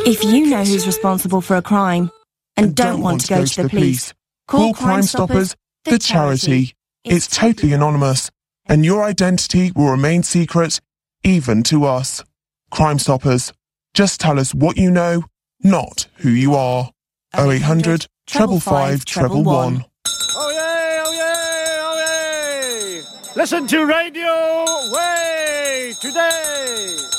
If you know who's responsible for a crime and don't want to go to the police, call Crime Stoppers, the charity. It's totally anonymous, and your identity will remain secret, even to us. Crime Stoppers. Just tell us what you know, not who you are. 0800 555 111. Oh yay, oh yay, oh yay! Listen to Radio Way today!